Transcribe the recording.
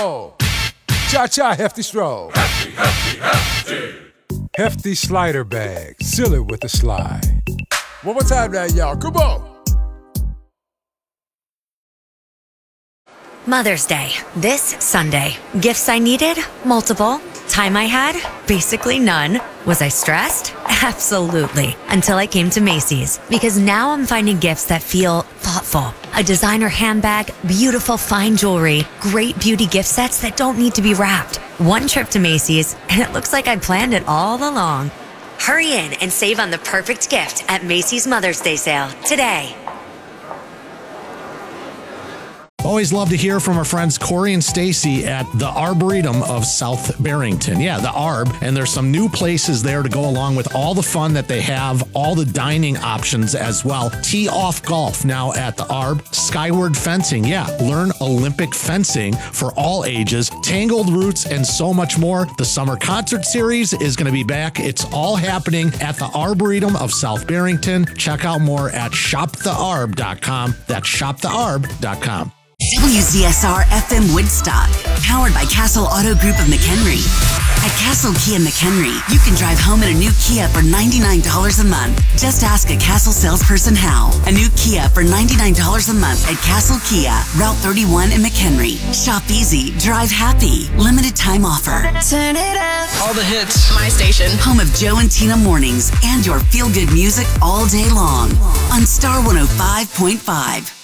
roll. Cha-cha, hefty stroll. Hefty, hefty, hefty. Hefty slider bag, seal it with a slide. One more time now, y'all, come on. Mother's Day, this Sunday. Gifts I needed? Multiple. Time I had? Basically none. Was I stressed? Absolutely. Until I came to Macy's. Because now I'm finding gifts that feel thoughtful. A designer handbag, beautiful fine jewelry, great beauty gift sets that don't need to be wrapped. One trip to Macy's, and it looks like I planned it all along. Hurry in and save on the perfect gift at Macy's Mother's Day sale today. Always love to hear from our friends Corey and Stacy at the Arboretum of South Barrington. Yeah, the Arb. And there's some new places there to go along with all the fun that they have, all the dining options as well. Tee off golf now at the Arb. Skyward fencing. Yeah, learn Olympic fencing for all ages. Tangled roots and so much more. The summer concert series is going to be back. It's all happening at the Arboretum of South Barrington. Check out more at shopthearb.com. That's shopthearb.com. WZSR FM Woodstock, powered by Castle Auto Group of McHenry. At Castle Kia McHenry, you can drive home in a new Kia for $99 a month. Just ask a Castle salesperson how. A new Kia for $99 a month at Castle Kia, Route 31 in McHenry. Shop easy, drive happy. Limited time offer. Turn it up. All the hits. My station. Home of Joe and Tina mornings and your feel-good music all day long on Star 105.5.